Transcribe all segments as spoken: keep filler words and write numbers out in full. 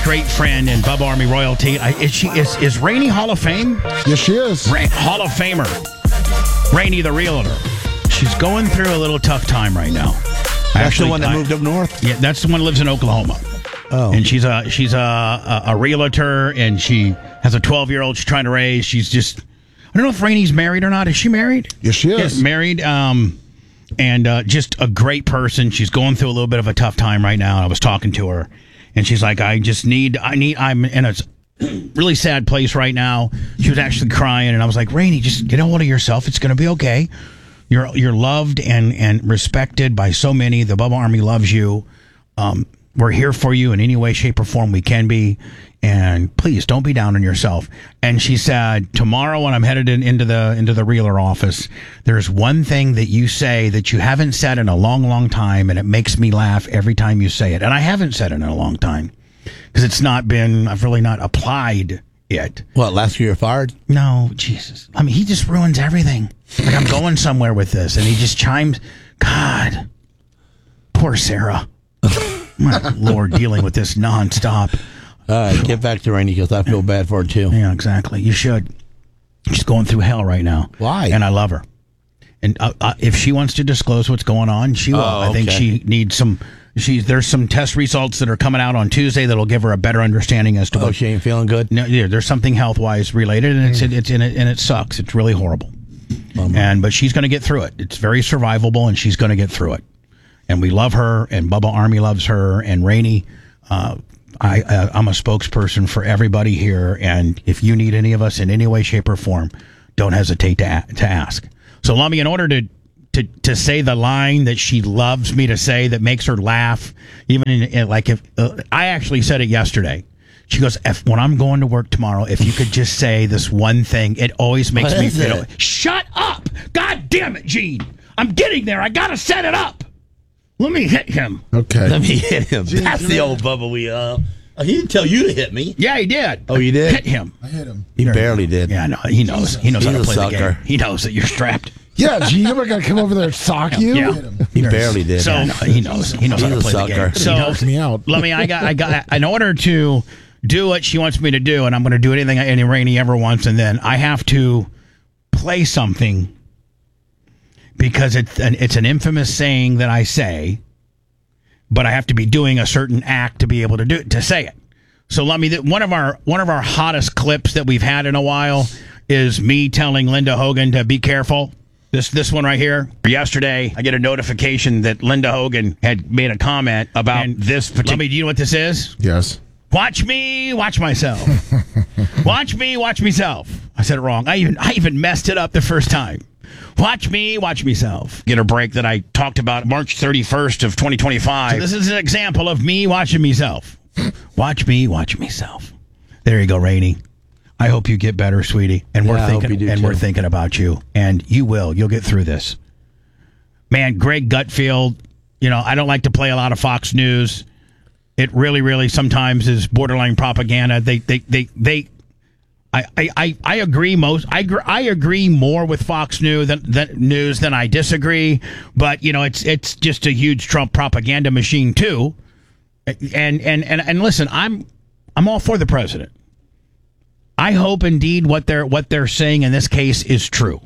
great friend and Bubba Army royalty. I, is she is is Rainey Hall of Fame? Yes, she is. Ra- Hall of Famer. Rainey the realtor. She's going through a little tough time right now. That's Actually, the one that I- moved up north? Yeah, that's the one who lives in Oklahoma. Oh. And she's a she's a, a, a realtor, and she has a twelve-year-old she's trying to raise. She's just, I don't know if Rainey's married or not. Is she married? Yes, she is. Yes, married. Um, and uh, just a great person. She's going through a little bit of a tough time right now. I was talking to her, and she's like, I just need, I need, I'm in a really sad place right now. She was actually crying, and I was like, Rainey, just get a hold of yourself. It's going to be okay. You're you're loved and, and respected by so many. The Bubba Army loves you. Um, we're here for you in any way, shape, or form we can be. And please don't be down on yourself. And she said, tomorrow when I'm headed in, into the into the realtor office, there's one thing that you say that you haven't said in a long, long time, and it makes me laugh every time you say it. And I haven't said it in a long time because it's not been, I've really not applied it. What, last year you're fired? No, Jesus. I mean, he just ruins everything. Like, I'm going somewhere with this, and he just chimes. God, poor Sarah. My Lord, dealing with this nonstop. All right, get back to Rainey because I feel bad for her too. Yeah, exactly. You should. She's going through hell right now. Why? And I love her. And uh, uh, if she wants to disclose what's going on, she will. Oh, I think okay. she needs some. She there's some test results that are coming out on Tuesday that'll give her a better understanding as to Oh, what. she ain't feeling good? No, yeah, there's something health wise related, and it's it, it's in it, and it sucks. It's really horrible. Um, And but she's going to get through it. It's very survivable, and she's going to get through it. And we love her, and Bubba Army loves her, and Rainey. Uh, I uh, I'm a spokesperson for everybody here, and if you need any of us in any way, shape, or form, don't hesitate to a- to ask. So, Lummy, in order to. To, to say the line that she loves me to say that makes her laugh, even in, in like if uh, I actually said it yesterday. She goes, if, when I'm going to work tomorrow, if you could just say this one thing, it always makes What me is feel. it? Shut up! God damn it, Gene! I'm getting there. I gotta set it up. Let me hit him. Okay. Let me hit him. Gee, That's come the here. old Bubba we uh. He didn't tell you to hit me. Yeah, he did. Oh, you did? Hit him. I hit him. He barely did. Yeah, no, he knows. He knows how to He's a play the sucker. game. He knows that you're strapped. Yeah, gee, you never got to come over there and sock you. Yeah. He barely did. So he knows. He knows how to He's a play the game. sucker. So He helps me out. let me. I got. I got. In order to do what she wants me to do, and I'm going to do anything any Rainey ever wants, and then I have to play something because it's an it's an infamous saying that I say, but I have to be doing a certain act to be able to do to say it. So let me. One of our one of our hottest clips that we've had in a while is me telling Linda Hogan to be careful. This this one right here. Yesterday, I get a notification that Linda Hogan had made a comment about this particular. Let me. Do you know what this is? Yes. Watch me, watch myself. Watch me, watch myself. I said it wrong. I even I even messed it up the first time. Watch me, watch myself. Get a break that I talked about March thirty-first of twenty twenty-five. So this is an example of me watching myself. Watch me, watch myself. There you go, Rainey. I hope you get better, sweetie. And Yeah, we're I hope thinking you do and too. we're thinking about you. And you will. You'll get through this. Man, Greg Gutfield, you know, I don't like to play a lot of Fox News. It really, really sometimes is borderline propaganda. They, they, they, they. I, I, I, I agree most. I, gr- I agree more with Fox News than, than news than I disagree. But you know, it's it's just a huge Trump propaganda machine too. And and and and listen, I'm I'm all for the president. I hope indeed what they're what they're saying in this case is true,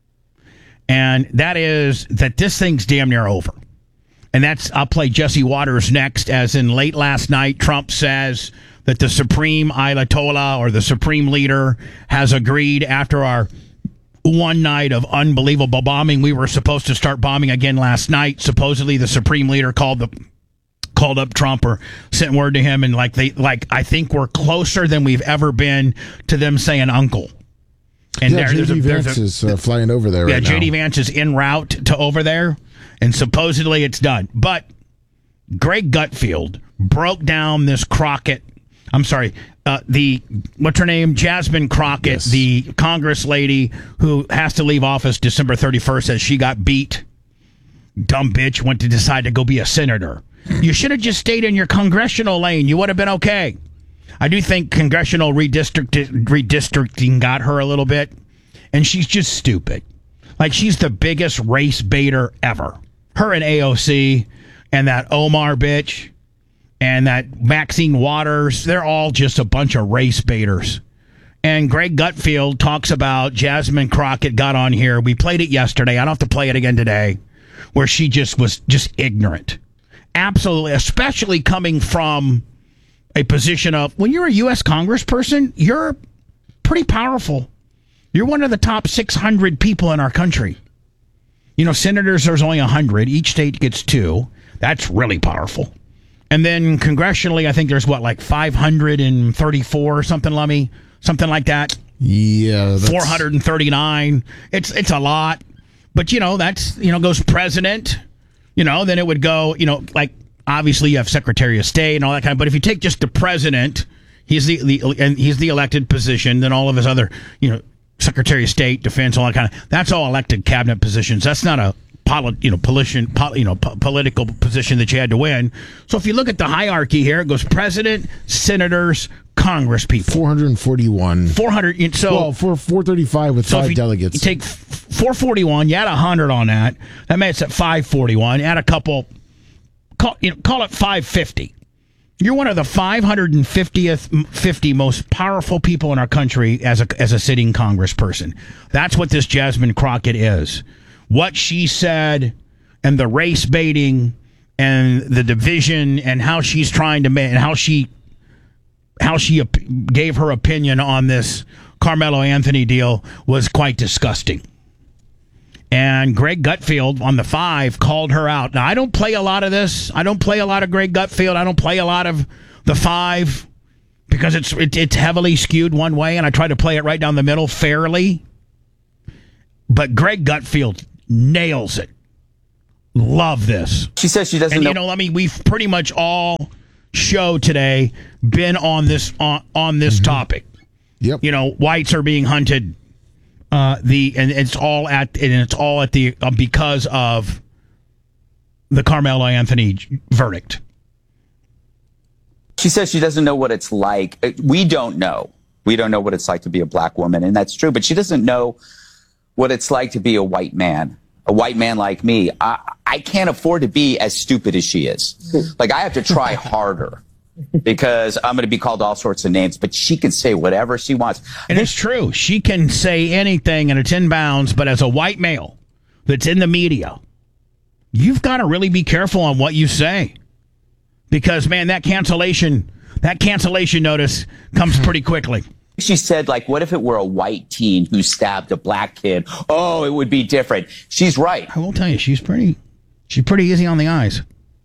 and that is that this thing's damn near over. And that's, I'll play Jesse Waters next, as in late last night, Trump says that the Supreme Ayatollah or the Supreme Leader has agreed after our one night of unbelievable bombing. We were supposed to start bombing again last night. Supposedly the Supreme Leader called the called up Trump or sent word to him, and like they like I think we're closer than we've ever been to them saying uncle. And Yeah, there, J there's D a, there's Vance a, is uh, flying over there yeah, right J D now. Vance is en route to over there, and supposedly it's done. But Greg Gutfield broke down this Crockett. I'm sorry, uh, the what's her name? Jasmine Crockett, Yes. the Congress lady who has to leave office December thirty-first as she got beat. Dumb bitch went to decide to go be a senator. You should have just stayed in your congressional lane. You would have been okay. I do think congressional redistrict- redistricting got her a little bit, and she's just stupid. Like, she's the biggest race baiter ever. Her and A O C and that Omar bitch. and that Maxine Waters, they're all just a bunch of race baiters. And Greg Gutfeld talks about Jasmine Crockett got on here. We played it yesterday. I don't have to play it again today, where she just was just ignorant. Absolutely, especially coming from a position of, when you're a U S congressperson, you're pretty powerful. You're one of the top six hundred people in our country. You know, senators, there's only one hundred. Each state gets two. That's really powerful. And then congressionally, I think there's, what, like five hundred thirty-four or something, Lummy? Something like that? Yeah. That's... four hundred thirty-nine. It's it's a lot. But, you know, that's, you know, goes president. You know, then it would go, you know, like, obviously you have Secretary of State and all that kind of, but if you take just the president, he's the, the and he's the elected position, then all of his other, you know, Secretary of State, Defense, all that kind of, that's all elected cabinet positions. That's not a poli- you know, politician, pol- you know, po- political position that you had to win. So if you look at the hierarchy here, it goes president, senators, Congress people. four hundred forty-one. four hundred. So well, for four thirty-five with so five if you, delegates. You take four forty-one, you add one hundred on that. That makes it five forty-one. Add a couple, call, you know, call it five fifty. You're one of the five hundred fiftieth, fifty most powerful people in our country as a as a sitting congressperson. That's what this Jasmine Crockett is. What she said, and the race baiting, and the division, and how she's trying to make, and how she, how she op- gave her opinion on this Carmelo Anthony deal was quite disgusting. And Greg Gutfeld on the five called her out. Now, I don't play a lot of this. I don't play a lot of Greg Gutfeld. I don't play a lot of the five because it's it, it's heavily skewed one way, and I try to play it right down the middle fairly. But Greg Gutfeld nails it. Love this. She says she doesn't and, know. You know, I mean, we've pretty much all show today been on this on, on this mm-hmm. topic. Yep. You know, whites are being hunted. Uh, the and it's all at and it's all at the uh, because of the Carmelo Anthony verdict. She says she doesn't know what it's like. We don't know. We don't know what it's like to be a black woman, and that's true. But she doesn't know what it's like to be a white man, a white man like me. I, I can't afford to be as stupid as she is. Like, I have to try harder. Because I'm going to be called all sorts of names, but she can say whatever she wants. And it's true. She can say anything and it's in bounds, but as a white male that's in the media, you've got to really be careful on what you say. Because, man, that cancellation, that cancellation notice comes pretty quickly. She said, like, what if it were a white teen who stabbed a black kid? Oh, it would be different. She's right. I will tell you, she's pretty, she's pretty easy on the eyes.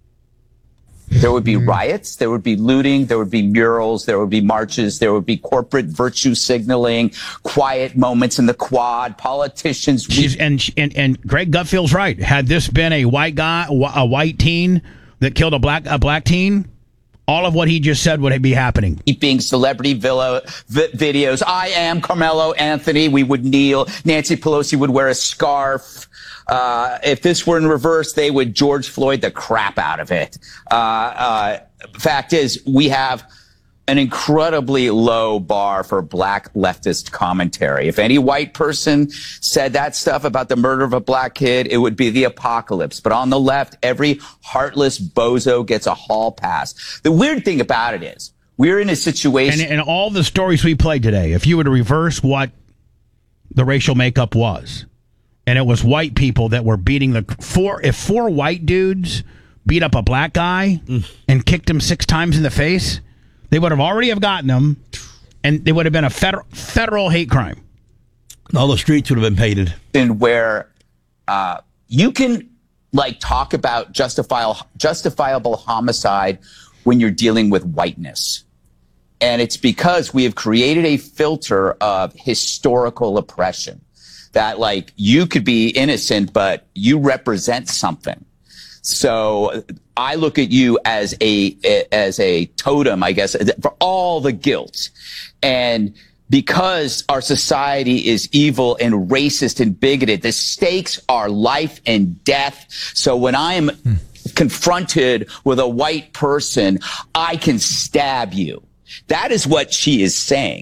There would be riots, there would be looting, there would be murals, there would be marches, there would be corporate virtue signaling, quiet moments in the quad, politicians. She's, and, and and Greg Gutfeld's right. Had this been a white guy, a white teen that killed a black a black teen, all of what he just said would be happening. Keeping celebrity villa vi- videos. I am Carmelo Anthony. We would kneel. Nancy Pelosi would wear a scarf. Uh, if this were in reverse, they would George Floyd the crap out of it. Uh, uh, fact is, we have an incredibly low bar for black leftist commentary. If any white person said that stuff about the murder of a black kid, it would be the apocalypse. But on the left, every heartless bozo gets a hall pass. The weird thing about it is, we're in a situation... And, and all the stories we played today, if you were to reverse what the racial makeup was... And it was white people that were beating the four. If four white dudes beat up a black guy mm. and kicked him six times in the face, they would have already have gotten him, and they would have been a federal federal hate crime. All the streets would have been painted. And where uh, you can like talk about justifiable justifiable homicide when you're dealing with whiteness, and it's because we have created a filter of historical oppression. That, like, you could be innocent, but you represent something. So I look at you as a as a totem, I guess, for all the guilt. And because our society is evil and racist and bigoted, the stakes are life and death. So when I am hmm. confronted with a white person, I can stab you. That is what she is saying.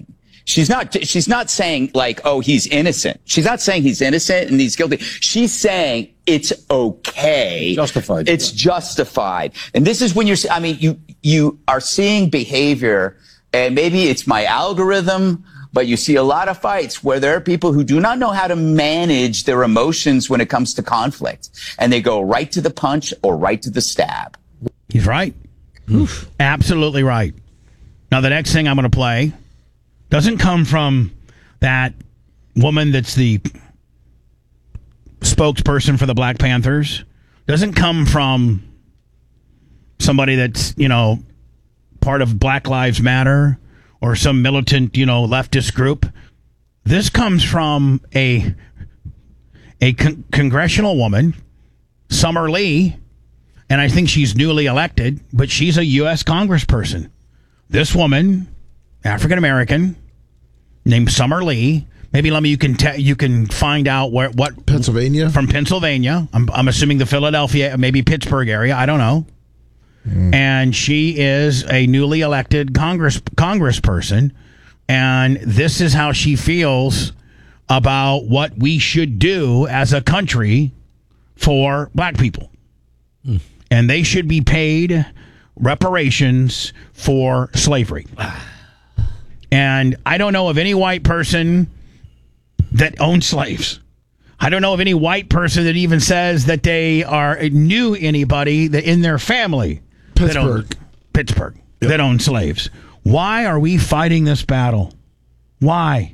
She's not, she's not saying like, oh, he's innocent. She's not saying he's innocent and he's guilty. She's saying it's okay. Justified. It's justified. And this is when you're, I mean, you, you are seeing behavior, and maybe it's my algorithm, but you see a lot of fights where there are people who do not know how to manage their emotions when it comes to conflict. And they go right to the punch or right to the stab. He's right. Oof. Absolutely right. Now, the next thing I'm going to play doesn't come from that woman that's the spokesperson for the Black Panthers. Doesn't come from somebody that's, you know, part of Black Lives Matter or some militant, you know, leftist group. This comes from a a con- congressional woman, Summer Lee, and I think she's newly elected, but she's a U S congressperson. This woman, African American, named Summer Lee. Maybe let me. You can te- you can find out where what Pennsylvania from Pennsylvania. I'm I'm assuming the Philadelphia, maybe Pittsburgh area. I don't know. Mm. And she is a newly elected Congress congressperson, and this is how she feels about what we should do as a country for black people, mm. and they should be paid reparations for slavery. And I don't know of any white person that owned slaves. I don't know of any white person that even says that they are knew anybody that in their family Pittsburgh. that owned, Pittsburgh Yep. that owned slaves. Why are we fighting this battle? Why?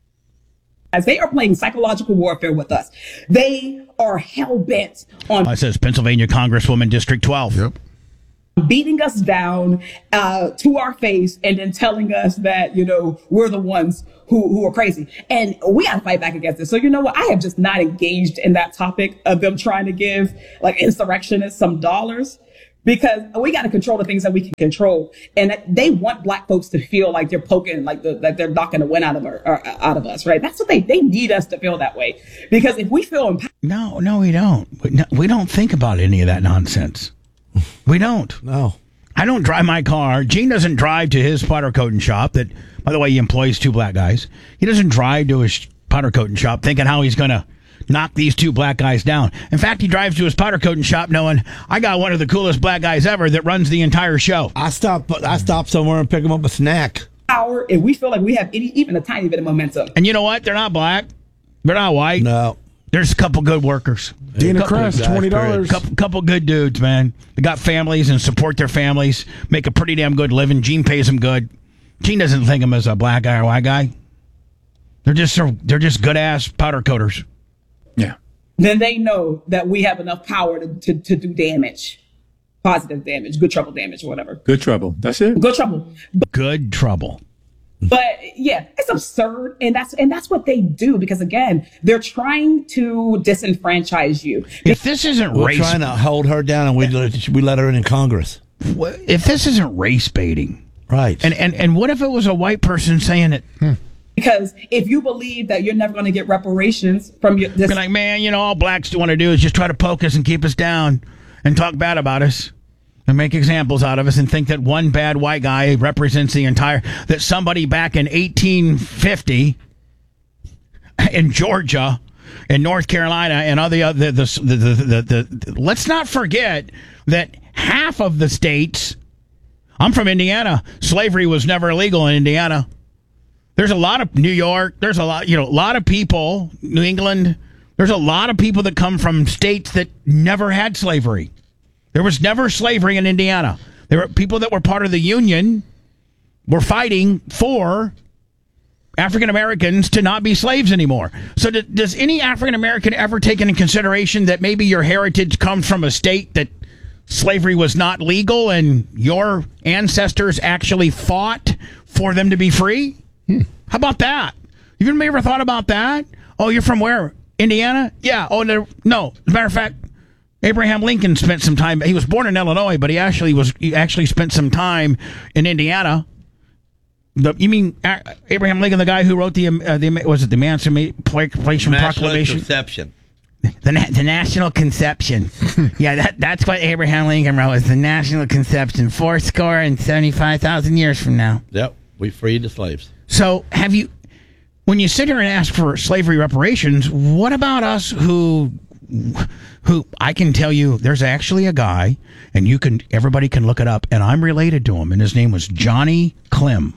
As they are playing psychological warfare with us. They are hell bent on It says Pennsylvania Congresswoman District twelve. Yep. beating us down uh, to our face and then telling us that, you know, we're the ones who, who are crazy. And we got to fight back against it. So, you know what? I have just not engaged in that topic of them trying to give like insurrectionists some dollars, because we got to control the things that we can control. And they want black folks to feel like they're poking, like, the, like they're knocking the wind out of, our, or out of us, right? That's what they, they need us to feel that way. Because if we feel empowered. No, no, we don't. We, no, we don't think about any of that nonsense. We don't. No. I don't drive my car. Gene doesn't drive to his powder coating shop that, by the way, he employs two black guys. He doesn't drive to his powder coating shop thinking how he's going to knock these two black guys down. In fact, he drives to his powder coating shop knowing I got one of the coolest black guys ever that runs the entire show. I stop. I stop somewhere and pick him up a snack. Power, if we feel like we have any, even a tiny bit of momentum. And you know what? They're not black. They're not white. No. There's a couple good workers. Dana couple, Kress, twenty dollars. Couple, couple good dudes, man. They got families and support their families, make a pretty damn good living. Gene pays them good. Gene doesn't think of them as a black guy or white guy. They're just they're just good ass powder coaters. Yeah. Then they know that we have enough power to, to, to do damage, positive damage, good trouble damage, or whatever. Good trouble. That's it. Good trouble. But, Good trouble. but yeah, it's absurd. And that's, and that's what they do, because again, they're trying to disenfranchise you. If this isn't We're race, trying to hold her down, and we let, we let her in in Congress. if this isn't race baiting, Right. and and and what if it was a white person saying it? Hmm. Because if you believe that you're never going to get reparations from your, this, Be like, man, you know, all blacks want to do is just try to poke us and keep us down and talk bad about us and make examples out of us and think that one bad white guy represents the entire, that somebody back in eighteen fifty in Georgia, in North Carolina, and other the the the, the, the, the let's not forget that half of the states. I'm from Indiana. Slavery was never illegal in Indiana. There's a lot of New York. There's a lot, you know, a lot of people, New England. There's a lot of people that come from states that never had slavery. There was never slavery in Indiana. There were people that were part of the Union were fighting for African Americans to not be slaves anymore. So do, does any African American ever take into consideration that maybe your heritage comes from a state that slavery was not legal and your ancestors actually fought for them to be free? Hmm. How about that? Have you ever thought about that? Oh, you're from where? Indiana? Yeah. Oh, no. no. As a matter of fact, Abraham Lincoln spent some time. He was born in Illinois, but he actually was. He actually spent some time in Indiana. The, you mean uh, Abraham Lincoln, the guy who wrote the uh, the was it the Emancipation Proclamation? Conception. The na- the National Conception. Yeah, that that's what Abraham Lincoln wrote. Was the National Conception. Four score and seventy five thousand years from now. Yep. We freed the slaves. So have you, when you sit here and ask for slavery reparations, what about us who, who I can tell you there's actually a guy, and you can, everybody can look it up, and I'm related to him, and his name was Johnny Clem.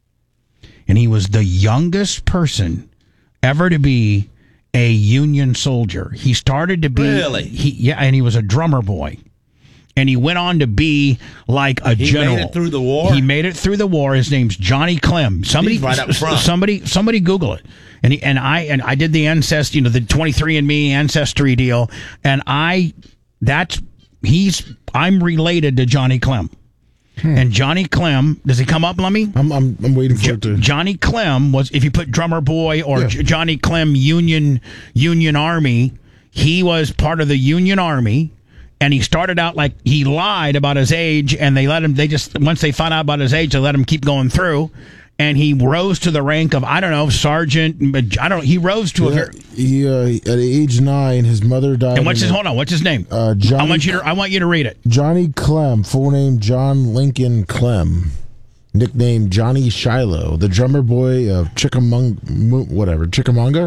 And he was the youngest person ever to be a Union soldier. He started to be, Really? He, yeah, and he was a drummer boy. And he went on to be like a He general. made it through the war? He made it through the war. His name's Johnny Clem. Somebody, He's right up front. somebody, somebody Google it. And he, and I and I did the ancestry, you know, the twenty-three and me ancestry deal. And I, that's he's I'm related to Johnny Clem. Hmm. And Johnny Clem, does he come up, Lummy? I'm I'm, I'm waiting for Jo- it to. Johnny Clem was, if you put drummer boy or Yeah. J- Johnny Clem Union Union Army, he was part of the Union Army, and he started out like he lied about his age, and they let him. They just once they found out about his age, they let him keep going through, and he rose to the rank of I don't know sergeant. I don't know. He rose to a Yeah, very. he uh, at age nine, his mother died. And what's in his a- hold on? What's his name? Uh, I Johnny want you to. I want you to read it. Johnny Clem, full name John Lincoln Clem, nickname Johnny Shiloh, the drummer boy of Chickamauga, whatever Chickamauga.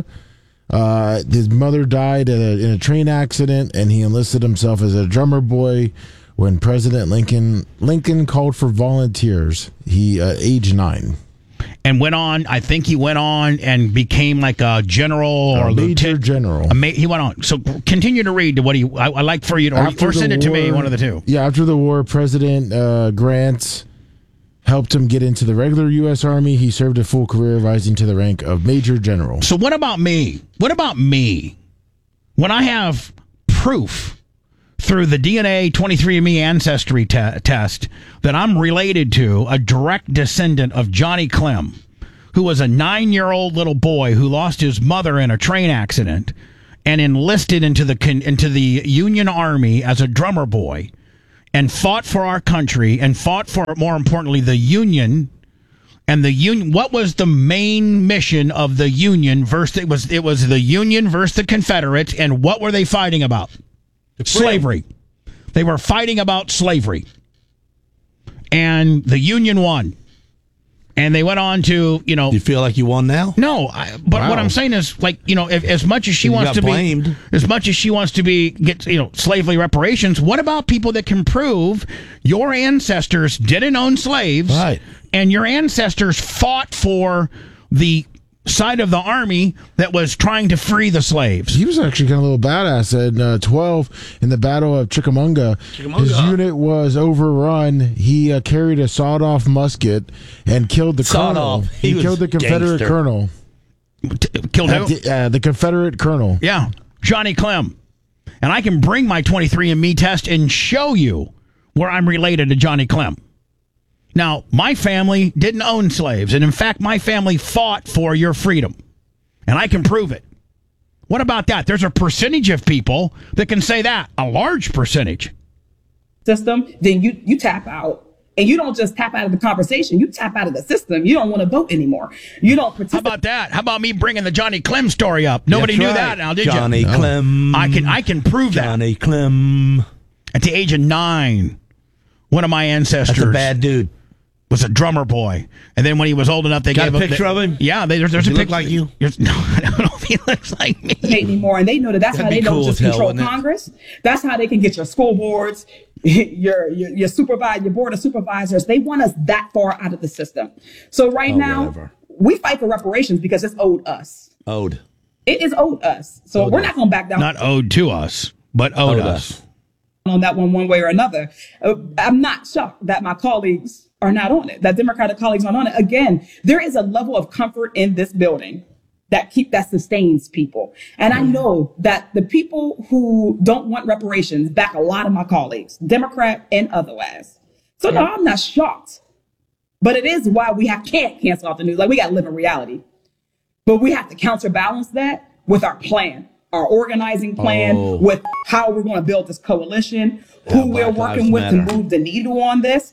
Uh, his mother died in a, in a train accident, and he enlisted himself as a drummer boy when President Lincoln Lincoln called for volunteers. He uh, age nine. And went on. I think he went on and became like a general or A major lieutenant. general. A ma- he went on. So continue to read to what he. I, I like for you to, or, After or send the it to me. war- One of the two. Yeah, after the war, President uh, Grant helped him get into the regular U S Army. He served a full career, rising to the rank of Major General. So what about me? What about me? When I have proof through the D N A twenty-three and me ancestry te- test that I'm related to a direct descendant of Johnny Clem, who was a nine-year-old little boy who lost his mother in a train accident and enlisted into the con- into the Union Army as a drummer boy and fought for our country and fought for, more importantly, the Union. And the Union, what was the main mission of the Union versus it was it was the Union versus the Confederates, and what were they fighting about? Slavery. They were fighting about slavery. And the Union won. And they went on to, you know, Do you feel like you won now? no, I, but Wow. what I'm saying is, like, you know, if, as much as she You wants got to blamed. be, as much as she wants to be, get, you know, slavery reparations, what about people that can prove your ancestors didn't own slaves, Right. and your ancestors fought for the side of the army that was trying to free the slaves? He was actually kind of a little badass. At uh, twelve, in the Battle of Chickamauga, his unit was overrun. He uh, carried a sawed-off musket and killed the Sawed colonel. off. He, He was killed the Confederate gangster. colonel. T- killed Uh, who? the, uh, the Confederate colonel. Yeah, Johnny Clem. And I can bring my twenty-three and me test and show you where I'm related to Johnny Clem. Now, my family didn't own slaves, and in fact, my family fought for your freedom, and I can prove it. What about that? There's a percentage of people that can say that, a large percentage. System, then you you tap out. And you don't just tap out of the conversation, you tap out of the system. You don't want to vote anymore. You don't How participate. about that? How about me bringing the Johnny Clem story up? Nobody That's knew right. that now, did Johnny you? Clem. I can I can prove that. Johnny Clem. At the age of nine, one of my ancestors That's a bad dude. was a drummer boy, and then when he was old enough, they Got gave a him- picture they- of him? Yeah, they, there's, there's Does a he look picture. like you? You're- No, I don't know if he looks like me. anymore. And they know that that's That'd how be they don't cool just as hell, control wouldn't it? Congress. That's how they can get your school boards, your, your, your supervisor, your board of supervisors. They want us that far out of the system. So right Oh, now, whatever. we fight for reparations because it's owed us. Ode. It is owed us. So Owed we're us. not going to back down Not owed to us, but owed, Owed us. us. on that one, one way or another. Uh, I'm not shocked that my colleagues are not on it, that Democratic colleagues aren't on it. Again, there is a level of comfort in this building that keep that sustains people. And I know that the people who don't want reparations back a lot of my colleagues, Democrat and otherwise. So no, I'm not shocked. But it is why we have, can't cancel out the news. Like, we got to live in reality. But we have to counterbalance that with our plan, our organizing plan, Oh. with how we're going to build this coalition, who Yeah, we're Black working with Lives Matter. to move the needle on this.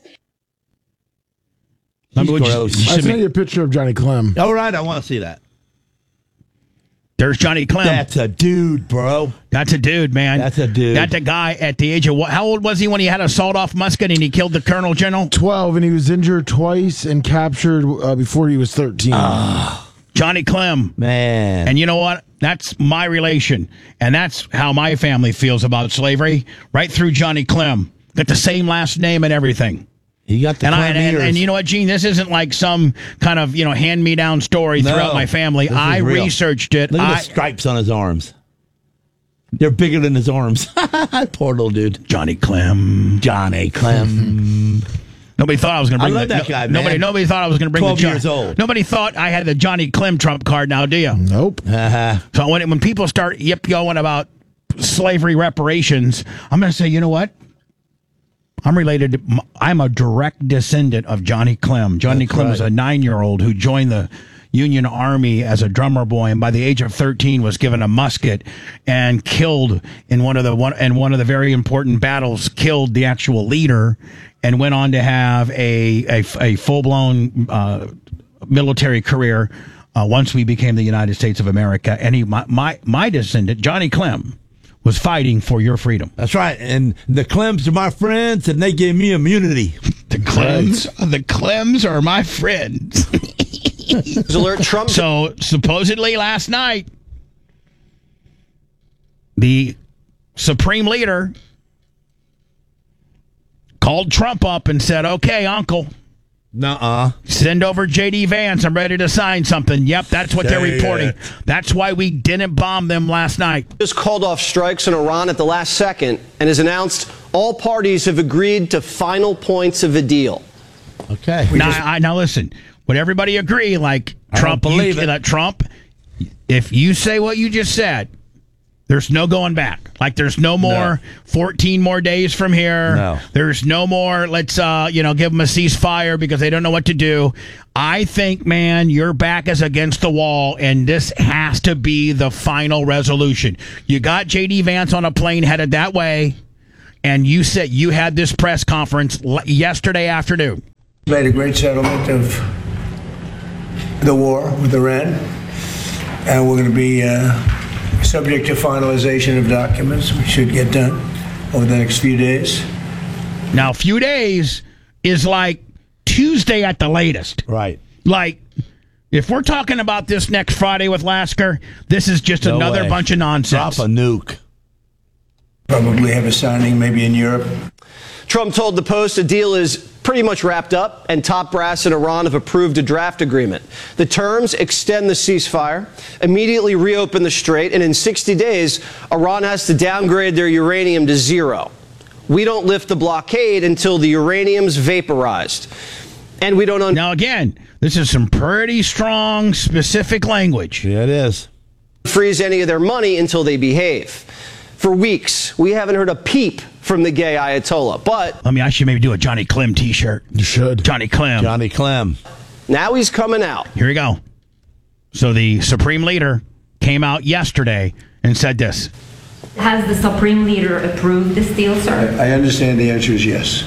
Remember He's what you, gross. you I sent sent me? you a picture of Johnny Clem. All right, I want to see that. There's Johnny Clem. That's a dude, bro. That's a dude, man. That's a dude. That's a guy at the age of what? How old was he when he had a sawed-off musket and he killed the Colonel General? twelve, and he was injured twice and captured uh, before he was thirteen. Uh, Johnny Clem. Man. And you know what? That's my relation. And that's how my family feels about slavery. Right through Johnny Clem. Got the same last name and everything. He got the and, I, and, meters. and you know what, Gene? This isn't like some kind of, you know, hand-me-down story No, throughout my family. this is I real. researched it. Look at I, the stripes on his arms. They're bigger than his arms. Poor little dude. Johnny Clem. Johnny Clem. Nobody thought I was going to I bring love the, that no- guy, man. Nobody, nobody thought I was going to bring twelve the John- years old. Nobody thought I had the Johnny Clem trump card now, do you? Nope. Uh-huh. So when when people start yip-yoing about slavery reparations, I'm going to say, you know what? I'm related to, I'm a direct descendant of Johnny Clem. Johnny That's Clem was right. a nine-year-old who joined the Union Army as a drummer boy, and by the age of thirteen was given a musket and killed in one of the one in one of the very important battles. Killed the actual leader, and went on to have a a, a full-blown uh, military career uh, once we became the United States of America. And he, my my, my descendant, Johnny Clem, was fighting for your freedom. That's right. And the Clems are my friends, and they gave me immunity. The Clems, the Clems are my friends. Alert Trump. So supposedly last night, the Supreme Leader called Trump up and said, "Okay, Uncle, Nuh-uh. send over J D Vance. I'm ready to sign something." Yep, that's what they're Say reporting. it. That's why we didn't bomb them last night. Just called off strikes in Iran at the last second and has announced all parties have agreed to final points of a deal. Okay. Now, I, now listen. Would everybody agree? Like I Trump, don't believe you, it. that Trump, if you say what you just said, there's no going back. Like there's no more No. fourteen more days from here. No. There's no more. Let's uh, you know, give them a ceasefire because they don't know what to do. I think, man, your back is against the wall, and this has to be the final resolution. You got J D Vance on a plane headed that way, and you said you had this press conference l- yesterday afternoon. Made a great settlement of the war with Iran, and we're going to be uh, subject to finalization of documents, which should get done over the next few days. Now, a few days is like Tuesday at the latest. Right. Like, if we're talking about this next Friday with Lasker, this is just No another way. bunch of nonsense. Drop a nuke. Probably have a signing maybe in Europe. Trump told the Post a deal is pretty much wrapped up, and top brass in Iran have approved a draft agreement. The terms extend the ceasefire, immediately reopen the strait, and in sixty days, Iran has to downgrade their uranium to zero. We don't lift the blockade until the uranium's vaporized. And we don't... Un- Now, again, this is some pretty strong, specific language. Yeah, it is. freeze any of their money until they behave. For weeks, we haven't heard a peep from the gay Ayatollah, but... I mean, I should maybe do a Johnny Clem t-shirt. You should. Johnny Clem. Johnny Clem. now he's coming out. Here we go. So the Supreme Leader came out yesterday and said this. Has the Supreme Leader approved this deal, sir? I understand the answer is yes.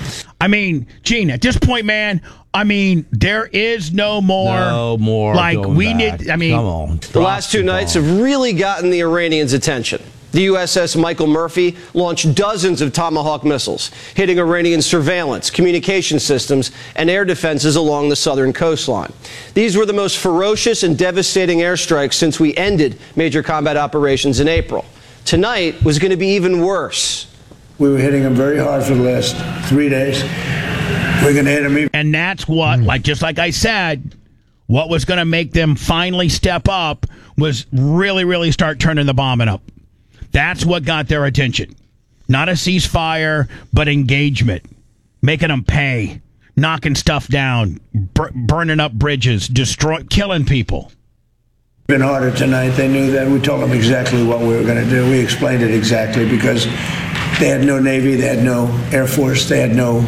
I mean, Gene, at this point, man, I mean, there is no more. No more. Like, going we back. need, I mean. Come on. The last two nights have really gotten the Iranians' attention. The U S S Michael Murphy launched dozens of Tomahawk missiles, hitting Iranian surveillance, communication systems, and air defenses along the southern coastline. These were the most ferocious and devastating airstrikes since we ended major combat operations in April. Tonight was going to be even worse. We were hitting them very hard for the last three days. We're going to hit them even. And that's what, like, just like I said, what was going to make them finally step up was really, really start turning the bombing up. That's what got their attention. Not a ceasefire, but engagement. Making them pay. Knocking stuff down. Bur- burning up bridges. Destroy, killing people. Been harder tonight. They knew that. We told them exactly what we were going to do. We explained it exactly because they had no Navy, they had no Air Force, they had no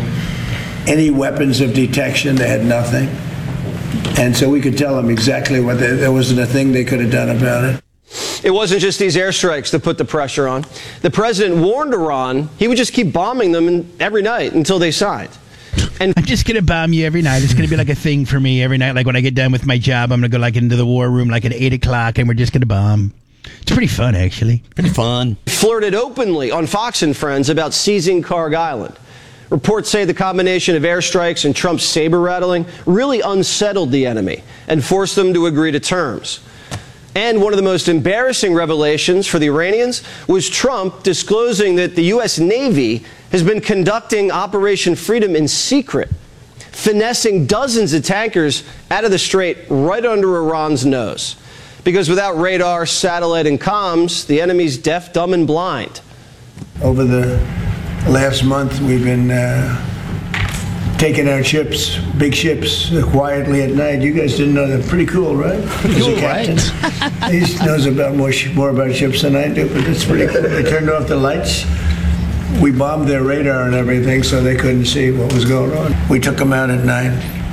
any weapons of detection, they had nothing. And so we could tell them exactly what they, there wasn't a thing they could have done about it. It wasn't just these airstrikes that put the pressure on. The president warned Iran he would just keep bombing them in, every night until they signed. And I'm just going to bomb you every night. It's going to be like a thing for me every night. Like when I get done with my job, I'm going to go like into the war room like at eight o'clock and we're just going to bomb. It's pretty fun, actually. Pretty fun. flirted openly on Fox and Friends about seizing Karg Island. Reports say the combination of airstrikes and Trump's saber rattling really unsettled the enemy and forced them to agree to terms. And one of the most embarrassing revelations for the Iranians was Trump disclosing that the U S Navy has been conducting Operation Freedom in secret, finessing dozens of tankers out of the strait right under Iran's nose. Because without radar, satellite, and comms, the enemy's deaf, dumb, and blind. Over the last month, we've been uh, taking our ships, big ships, uh, quietly at night. You guys didn't know that. Pretty cool, right? Pretty cool, right? He knows about more, sh- more about ships than I do, but it's pretty cool. They turned off the lights. We bombed their radar and everything, so they couldn't see what was going on. We took them out at night,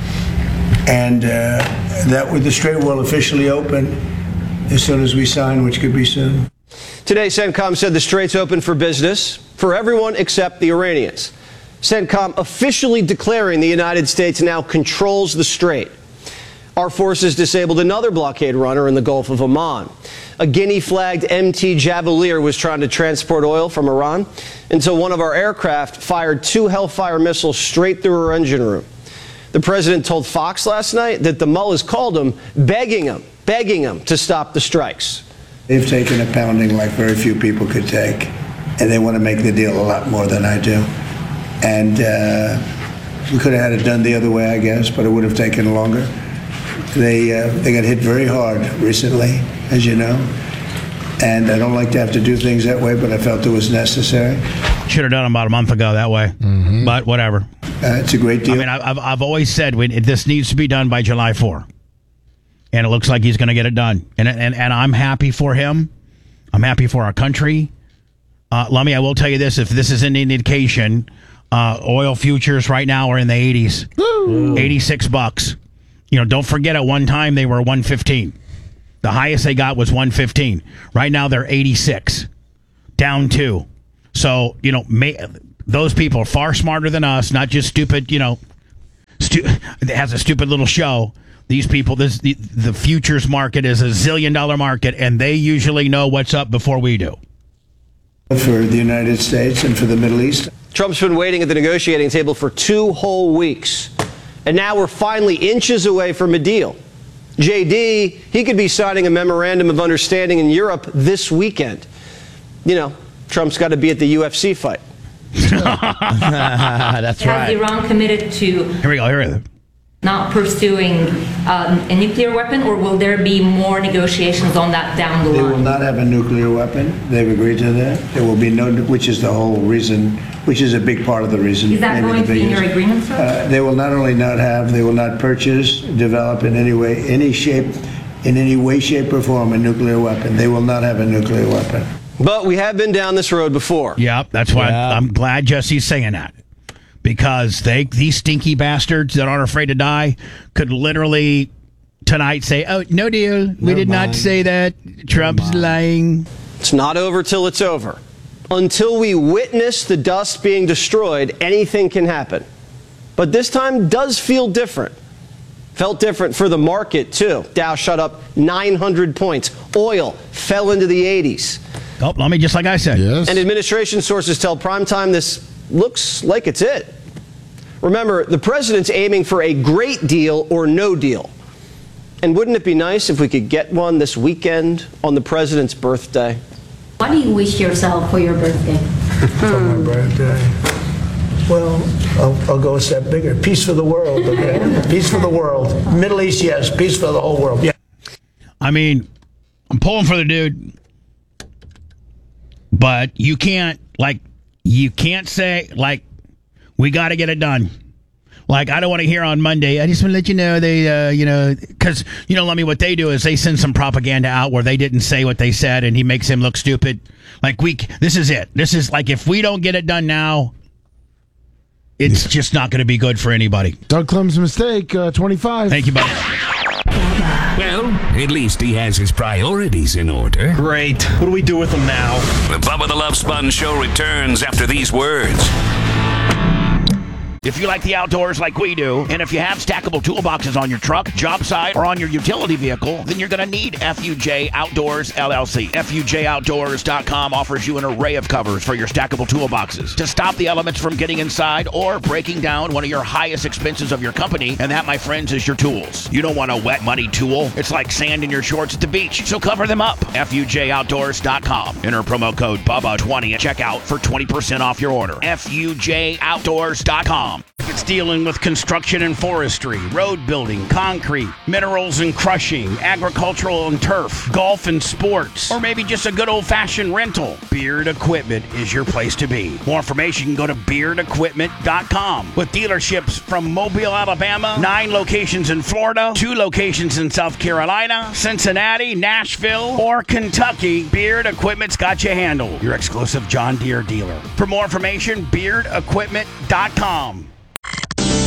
and uh, that with the strait will officially open as soon as we sign, which could be soon. Today, CENTCOM said the strait's open for business for everyone except the Iranians. CENTCOM officially declaring the United States now controls the strait. Our forces disabled another blockade runner in the Gulf of Oman. A Guinea-flagged M T Javelier was trying to transport oil from Iran until one of our aircraft fired two Hellfire missiles straight through her engine room. The president told Fox last night that the mullahs called him, begging him, begging him to stop the strikes. They've taken a pounding like very few people could take, and they want to make the deal a lot more than I do. And uh, we could have had it done the other way, I guess, but it would have taken longer. They uh, they got hit very hard recently, as you know, and I don't like to have to do things that way, but I felt it was necessary. Should have done them about a month ago that way, mm-hmm. but whatever. Uh, it's a great deal. I mean, I've I've always said when this needs to be done by July fourth, and it looks like he's going to get it done, and and and I'm happy for him. I'm happy for our country. Uh, Lummy, I will tell you this: if this is any indication, uh, oil futures right now are in the eighties, Woo. eighty-six bucks. You know, don't forget at one time they were one fifteen. The highest they got was one fifteen. Right now they're eighty-six, down two. So, you know, may, those people are far smarter than us, not just stupid, you know, stu- it has a stupid little show. These people, this the, the futures market is a zillion dollar market, and they usually know what's up before we do. For the United States and for the Middle East. Trump's been waiting at the negotiating table for two whole weeks. And now we're finally inches away from a deal. J D, he could be signing a memorandum of understanding in Europe this weekend. You know, Trump's got to be at the U F C fight. That's Has right. Iran committed to Here we go. Here we go. not pursuing um, a nuclear weapon, or will there be more negotiations on that down the They will line? not have a nuclear weapon. They've agreed to that. There will be no, which is the whole reason, which is a big part of the reason. Is that maybe going the to be in your biggest. agreement, sir? Uh, they will not only not have, they will not purchase, develop in any way, any shape, in any way, shape, or form a nuclear weapon. They will not have a nuclear weapon. But we have been down this road before. Yep, that's why Yeah. I'm glad Jesse's saying that. Because they, these stinky bastards that aren't afraid to die could literally tonight say, oh, no deal. We Never did not mind. say that. Trump's lying. It's not over till it's over. Until we witness the dust being destroyed, anything can happen. But this time does feel different. Felt different for the market, too. Dow shot up nine hundred points. Oil fell into the eighties. Oh, let me just like I said. Yes. And administration sources tell Primetime this looks like it's it. Remember, the president's aiming for a great deal or no deal. And wouldn't it be nice if we could get one this weekend on the president's birthday? What do you wish yourself for your birthday? For my birthday. Well, I'll, I'll go a step bigger. Peace for the world, okay? Peace for the world. Middle East, yes. Peace for the whole world. Yeah. I mean, I'm pulling for the dude. But you can't, like, you can't say, like, we got to get it done. Like, I don't want to hear on Monday, I just want to let you know they, uh, you know, because, you know, let me, what they do is they send some propaganda out where they didn't say what they said and he makes him look stupid. Like, we, this is it. This is, like, if we don't get it done now, it's just not going to be good for anybody. Doug Clem's mistake, uh, twenty-five. Thank you, buddy. Well, at least he has his priorities in order. Great. What do we do with them now? The Bubba the Love Sponge Show returns after these words. If you like the outdoors like we do, and if you have stackable toolboxes on your truck, job site, or on your utility vehicle, then you're going to need F U J Outdoors, L L C. F U J outdoors dot com offers you an array of covers for your stackable toolboxes to stop the elements from getting inside or breaking down one of your highest expenses of your company, and that, my friends, is your tools. You don't want a wet, muddy tool. It's like sand in your shorts at the beach, so cover them up. F U J outdoors dot com. Enter promo code Bubba twenty at checkout for twenty percent off your order. F U J outdoors dot com. If it's dealing with construction and forestry, road building, concrete, minerals and crushing, agricultural and turf, golf and sports, or maybe just a good old-fashioned rental, Beard Equipment is your place to be. More information, you can go to beard equipment dot com. With dealerships from Mobile, Alabama, nine locations in Florida, two locations in South Carolina, Cincinnati, Nashville, or Kentucky, Beard Equipment's got you handled. Your exclusive John Deere dealer. For more information, beard equipment dot com.